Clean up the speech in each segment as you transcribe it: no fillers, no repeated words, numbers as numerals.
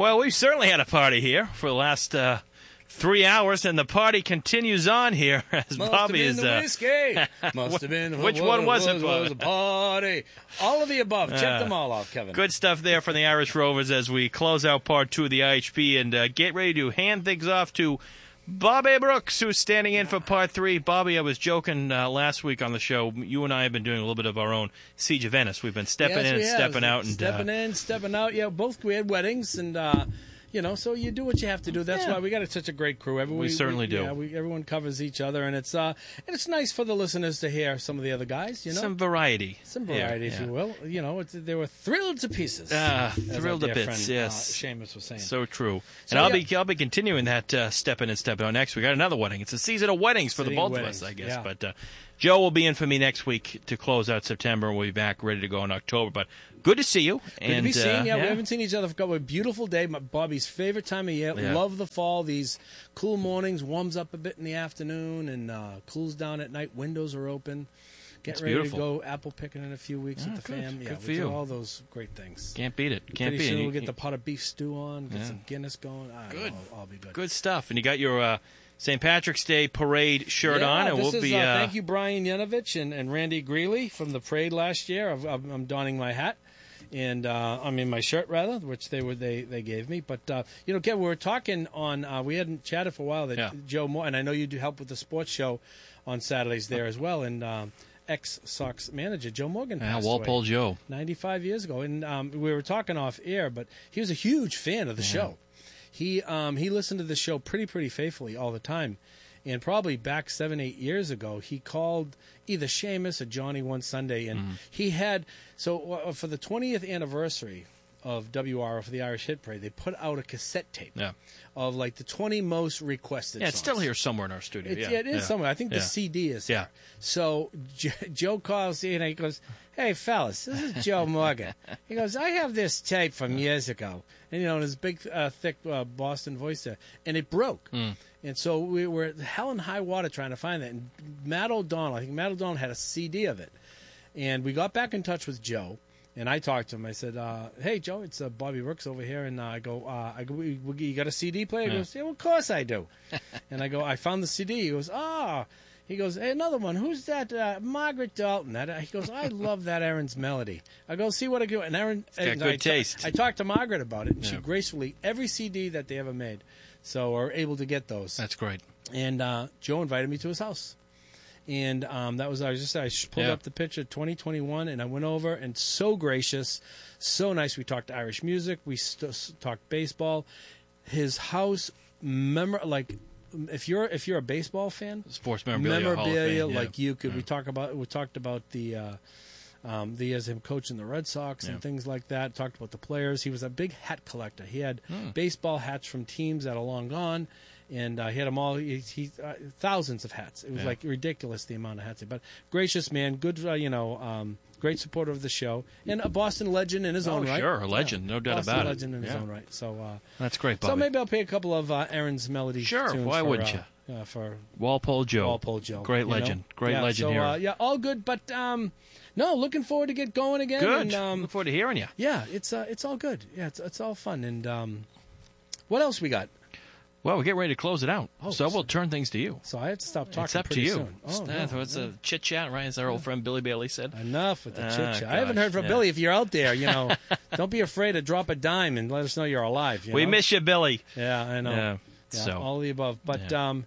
Well, we've certainly had a party here for the last 3 hours, and the party continues on here as Bobby is. Must have been. Which one was it? Was a party. All of the above. Check them all out, Kevin. Good stuff there from the Irish Rovers as we close out part 2 of the IHP and get ready to hand things off to Bobby Brooks, who's standing in for part 3. Bobby, I was joking last week on the show. You and I have been doing a little bit of our own Siege of Venice. We've been stepping in and stepping out. Stepping in, stepping out. Yeah, both we had weddings, and, so you do what you have to do. That's why we got such a great crew. We certainly do. Yeah, everyone covers each other, and it's nice for the listeners to hear some of the other guys, Some variety. If you will. They were thrilled to pieces. Thrilled to bits, friend, yes. Seamus was saying. So true. And I'll be continuing that stepping and stepping out next week. We got another wedding. It's a season of weddings for the both of us, I guess. Yeah. But Joe will be in for me next week to close out September, and we'll be back ready to go in October. But good to see you. Good to be seen. We haven't seen each other for a beautiful day. Bobby's favorite time of year. Yeah. Love the fall. These cool mornings, warms up a bit in the afternoon, and cools down at night. Windows are open. Get ready to go apple picking in a few weeks with the fam. Yeah, we do all those great things. Can't beat it. Pretty soon we'll get the pot of beef stew on, get some Guinness going. Good. I'll be good. Good stuff. And you got your St. Patrick's Day parade shirt on, and we'll be. Thank you, Brian Yanovich and Randy Greeley from the parade last year. I'm donning my hat, and my shirt rather, which they gave me. But Kevin, we were talking on. We hadn't chatted for a while. Joe Moore, and I know you do help with the sports show on Saturdays there as well, and. Ex-Sox manager Joe Morgan passed Walpole away Joe 95 years ago, and we were talking off air, but he was a huge fan of the show. He listened to the show pretty faithfully all the time, and probably back 7-8 years ago he called either Seamus or Johnny one Sunday, and he had for the 20th anniversary of WR for the Irish Hit Parade, they put out a cassette tape of like the 20 most requested songs. It's still here somewhere in our studio. It is somewhere. I think the CD is here. So Joe calls in and he goes, "Hey, fellas, this is Joe Morgan." He goes, "I have this tape from years ago." And, in his big, thick Boston voice there. And it broke. And so we were hell and high water trying to find that. And Matt O'Donnell had a CD of it. And we got back in touch with Joe. And I talked to him. I said, "Hey, Joe, it's Bobby Brooks over here." And I go, "You got a CD player?" He goes, "Yeah, well, of course I do." And I go, "I found the CD." He goes, "Ah." He goes, "Hey, another one. Who's that? Margaret Dalton." He goes, "I love that Aaron's Melody." I go, "See what I do." And Aaron, got good taste. I talked to Margaret about it, and she gracefully, every CD that they ever made, so are able to get those. That's great. And Joe invited me to his house. And that was, I pulled up the picture, 2021, and I went over, and so gracious, so nice. We talked Irish music. We talked baseball. His house, if you're a baseball fan, sports memorabilia like you could. We talked about the years of him coaching the Red Sox and things like that. Talked about the players. He was a big hat collector. He had baseball hats from teams that are long gone. And he had them all. He thousands of hats. It was like ridiculous the amount of hats. But gracious man, good. Great supporter of the show, and a Boston legend in his own right. Sure, a legend, no doubt Boston about it. Legend in his own right. So that's great, Bobby. So maybe I'll play a couple of Aaron's Melody. Sure, tunes why wouldn't you? For Walpole Joe. Great legend. Great legend here. All good. But no, looking forward to get going again. Good. And, looking forward to hearing you. Yeah, it's all good. Yeah, it's all fun. And what else we got? Well, we're getting ready to close it out, so we'll turn things to you. So I have to stop talking. It's up to you. Soon. It's a chit chat, right? As our old friend Billy Bailey said. Enough with the chit chat. I haven't heard from Billy. If you're out there, don't be afraid to drop a dime and let us know you're alive. We miss you, Billy. Yeah, I know. So all of the above. But I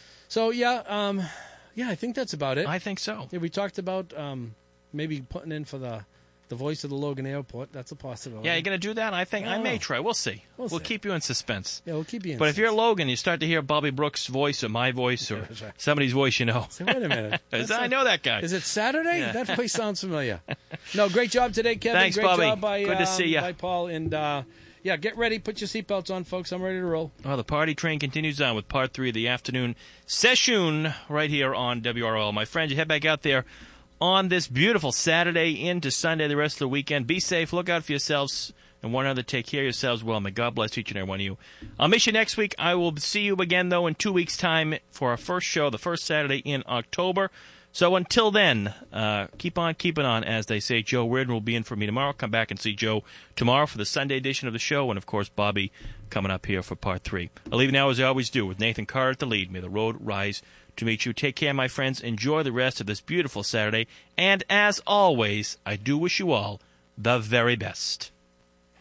think that's about it. I think so. Yeah, we talked about maybe putting in for the voice of the Logan Airport. That's a possibility. Yeah, you're going to do that? I think I may try. We'll see. We'll keep you in suspense. Yeah, we'll keep you in But if you're Logan, you start to hear Bobby Brooks' voice or my voice or somebody's voice, Say, wait a minute. I know that guy. Is it Saturday? Yeah. That place sounds familiar. No, great job today, Kevin. Thanks, great Bobby. Job by, good to see you. By Paul. And, get ready. Put your seatbelts on, folks. I'm ready to roll. Well, the party train continues on with part 3 of the afternoon session right here on WRL. My friends, you head back out there on this beautiful Saturday into Sunday, the rest of the weekend. Be safe. Look out for yourselves and one another. Take care of yourselves well. May God bless each and every one of you. I'll miss you next week. I will see you again, though, in 2 weeks' time for our first show, the first Saturday in October. So until then, keep on keeping on, as they say. Joe Reardon will be in for me tomorrow. Come back and see Joe tomorrow for the Sunday edition of the show. And, of course, Bobby coming up here for part 3. I'll leave you now, as I always do, with Nathan Carr at the lead. May the road rise to meet you. Take care, my friends. Enjoy the rest of this beautiful Saturday. And, as always, I do wish you all the very best.